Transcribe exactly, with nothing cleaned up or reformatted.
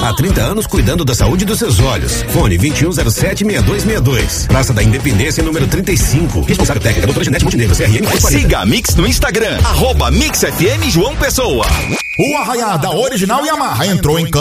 Há trinta anos cuidando da saúde dos seus olhos. Fone vinte e um zero sete, seis dois seis dois. Praça da Independência, número trinta e cinco. Responsável técnica, doutora Janete Montenegro, C R M. Siga a Mix no Instagram, arroba Mix F M João Pessoa. O Arraiá da Original Yamaha entrou em campo